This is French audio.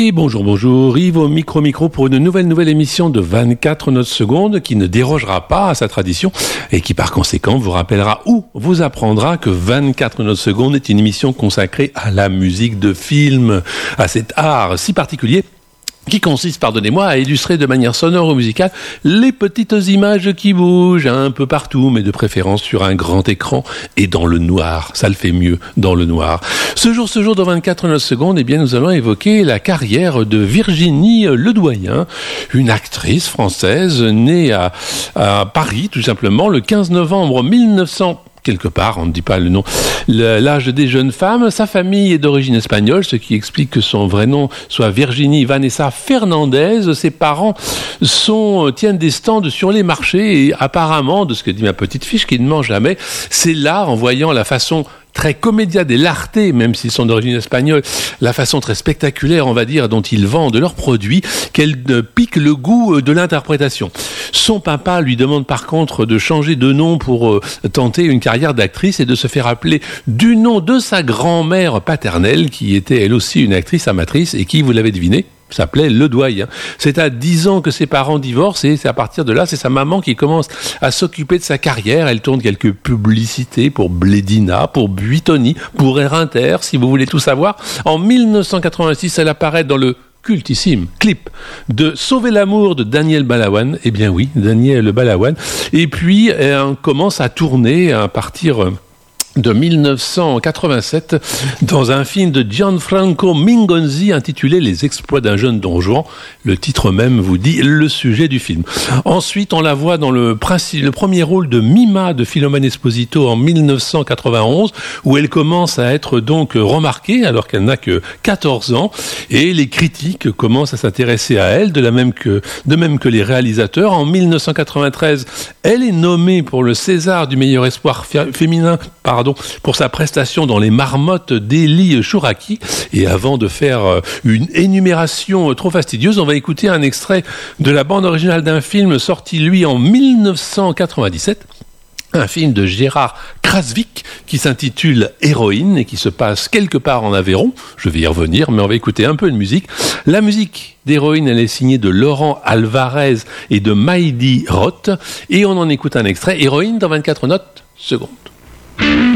Et bonjour, Yves au micro pour une nouvelle émission de 24 notes secondes qui ne dérogera pas à sa tradition et qui par conséquent vous rappellera ou vous apprendra que 24 notes secondes est une émission consacrée à la musique de film, à cet art si particulier qui consiste, pardonnez-moi, à illustrer de manière sonore ou musicale les petites images qui bougent un peu partout, mais de préférence sur un grand écran et dans le noir. Ça le fait mieux dans le noir. Ce jour de 24 notes secondes, eh bien, nous allons évoquer la carrière de Virginie Ledoyen, une actrice française née à Paris, tout simplement, le 15 novembre 1900. Quelque part, on ne dit pas le nom, l'âge des jeunes femmes. Sa famille est d'origine espagnole, ce qui explique que son vrai nom soit Virginie Vanessa Fernandez. Ses parents tiennent des stands sur les marchés et apparemment, de ce que dit ma petite fiche, qui ne ment jamais, c'est là, en voyant la façon très comédia dell'arte, même s'ils sont d'origine espagnole, la façon très spectaculaire, on va dire, dont ils vendent leurs produits, qu'elle pique le goût de l'interprétation. Son papa lui demande par contre de changer de nom pour tenter une carrière d'actrice et de se faire appeler du nom de sa grand-mère paternelle, qui était elle aussi une actrice amatrice et qui, vous l'avez deviné, s'appelait Ledoyen. C'est à 10 ans que ses parents divorcent et c'est à partir de là, c'est sa maman qui commence à s'occuper de sa carrière. Elle tourne quelques publicités pour Blédina, pour Buitoni, pour Air Inter, si vous voulez tout savoir. En 1986, elle apparaît dans le cultissime clip de Sauver l'amour de Daniel Balavoine. Eh bien oui, Daniel Balavoine. Et puis, elle commence à tourner à partir de 1987 dans un film de Gianfranco Mingonzi intitulé Les exploits d'un jeune Don Juan. Le titre même vous dit le sujet du film. Ensuite, on la voit dans le premier rôle de Mima de Philomène Esposito en 1991, où elle commence à être donc remarquée alors qu'elle n'a que 14 ans, et les critiques commencent à s'intéresser à elle, de même que les réalisateurs. En 1993, elle est nommée pour le César du meilleur espoir féminin, pour sa prestation dans Les Marmottes d'Élie Chouraki. Et avant de faire une énumération trop fastidieuse, on va écouter un extrait de la bande originale d'un film sorti, lui, en 1997. Un film de Gérard Krasvik qui s'intitule Héroïne et qui se passe quelque part en Aveyron. Je vais y revenir, mais on va écouter un peu de musique. La musique d'Héroïne, elle est signée de Laurent Alvarez et de Maïdi Roth. Et on en écoute un extrait. Héroïne dans 24 notes secondes.